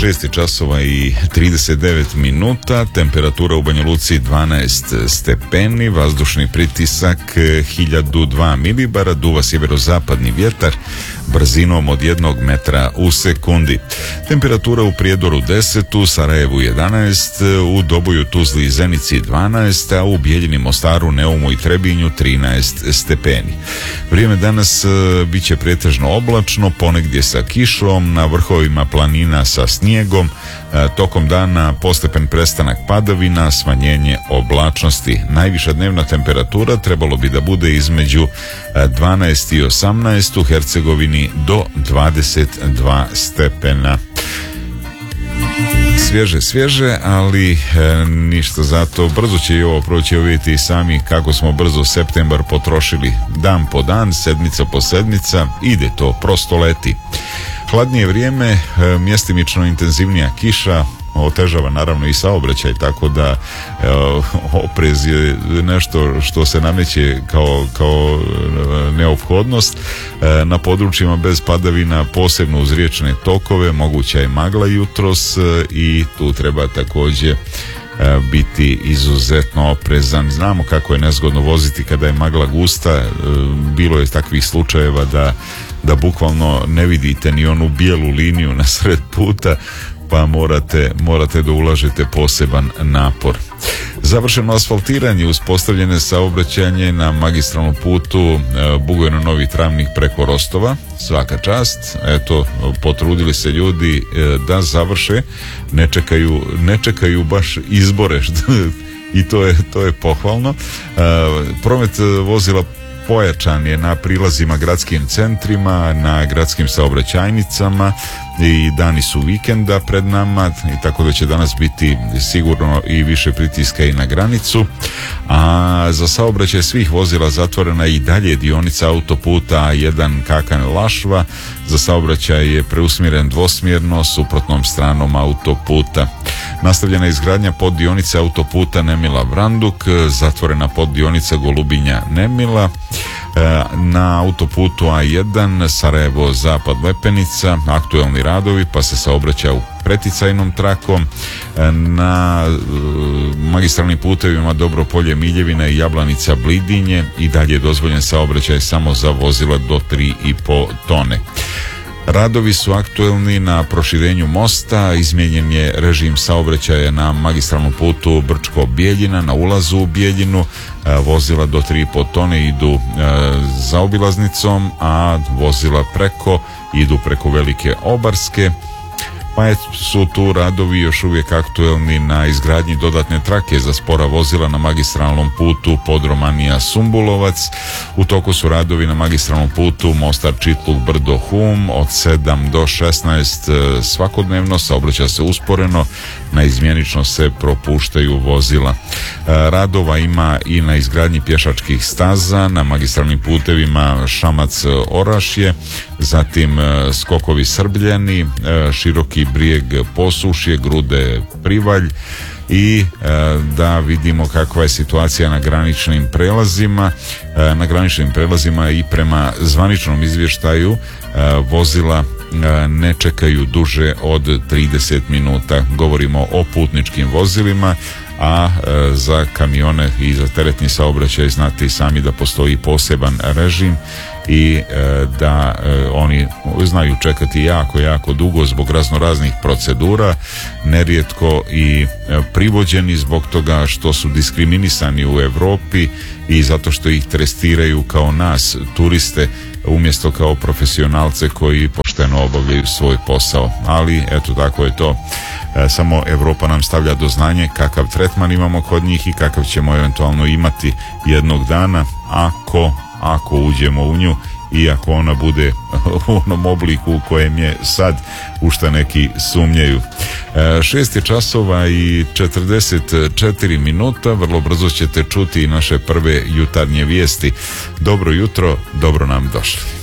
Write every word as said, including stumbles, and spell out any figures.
šest časova i trideset devet minuta, temperatura u Banja Luci dvanaest stepeni, vazdušni pritisak hiljadu dva milibara, duva sjeverozapadni vjetar brzinom od jednog metra u sekundi. Temperatura u Prijedoru deset, u Sarajevu jedanaest, u Doboju, Tuzli i Zenici dvanaest, a u Bijeljini, Mostaru, Neumu i Trebinju trinaest stepeni. Vrijeme danas bit će pretežno oblačno, ponegdje sa kišom, na vrhovima planina sa snijegom, tokom dana postepen prestanak padavina, smanjenje oblačnosti. Najviša dnevna temperatura trebalo bi da bude između dvanaest i osamnaest, u Hercegovini do dvadeset dva stepena. Svježe, svježe, ali e, ništa zato. Brzo će i ovo proći, vidjeti i sami kako smo brzo septembar potrošili. Dan po dan, sedmica po sedmica, ide to, prosto leti. Hladnije vrijeme, e, mjestimično intenzivnija kiša, otežava naravno i saobraćaj, tako da e, oprez je nešto što se nameće kao, kao neophodnost. E, na područjima bez padavina, posebno uz riječne tokove, moguća je magla jutros e, i tu treba također e, biti izuzetno oprezan. Znamo kako je nezgodno voziti kada je magla gusta, e, bilo je takvih slučajeva da, da bukvalno ne vidite ni onu bijelu liniju na sred puta, pa morate, morate da ulažete poseban napor. Završeno asfaltiranje, uspostavljene saobraćanje na magistralnom putu e, Bugojno Novi Travnik preko Rostova, svaka čast. Eto, potrudili se ljudi e, da završe, ne čekaju, ne čekaju baš izbore i to je, to je pohvalno. E, promet vozila pojačan je na prilazima gradskim centrima, na gradskim saobraćajnicama i dani su vikenda pred nama, i tako da će danas biti sigurno i više pritiska i na granicu. A za saobraćaj svih vozila zatvorena i dalje dionica autoputa A jedan Kakan-Lašva. Za saobraćaj je preusmjeren dvosmjerno suprotnom stranom autoputa. Nastavljena izgradnja poddionice autoputa Nemila-Vranduk, zatvorena poddionica Golubinja-Nemila. Na autoputu A jedan Sarajevo-Zapad-Lepenica aktuelni radovi, pa se saobraća u preticajnom trakom. Na magistralnim putevima Dobropolje, Miljevina i Jablanica, Blidinje i dalje je dozvoljen saobraćaj samo za vozila do tri i po tone. Radovi su aktuelni na proširenju mosta, izmijenjen je režim saobraćaja na magistralnom putu Brčko-Bijeljina, na ulazu u Bijeljinu, vozila do tri i po tone idu zaobilaznicom, a vozila preko idu preko Velike Obarske. Pa su tu radovi još uvijek aktuelni na izgradnji dodatne trake za spora vozila na magistralnom putu Podromanija-Sumbulovac. U toku su radovi na magistralnom putu Mostar-Čitluk-Brdo-Hum od sedam do šesnaest svakodnevno, saobraća se usporeno, na izmjenično se propuštaju vozila. Radova ima i na izgradnji pješačkih staza na magistralnim putevima Šamac-Orašje, zatim Skokovi Srbljani, Široki Brijeg Posušje, Grude Privalj, i e, da vidimo kakva je situacija na graničnim prelazima. E, na graničnim prelazima i prema zvaničnom izvještaju e, vozila e, ne čekaju duže od trideset minuta. Govorimo o putničkim vozilima, a e, za kamione i za teretni saobraćaj znate i sami da postoji poseban režim i e, da e, oni znaju čekati jako, jako dugo zbog razno raznih procedura, nerijetko i e, privođeni zbog toga što su diskriminisani u Europi i zato što ih testiraju kao nas, turiste, umjesto kao profesionalce koji pošteno obavljaju svoj posao. Ali eto, tako je to. E, samo Europa nam stavlja do znanja kakav tretman imamo kod njih i kakav ćemo eventualno imati jednog dana ako ako uđemo u nju i ako ona bude u onom obliku u kojem je sad, u šta neki sumnjaju. E, šest je časova i četrdeset četiri minuta, vrlo brzo ćete čuti naše prve jutarnje vijesti. Dobro jutro, dobro nam došli.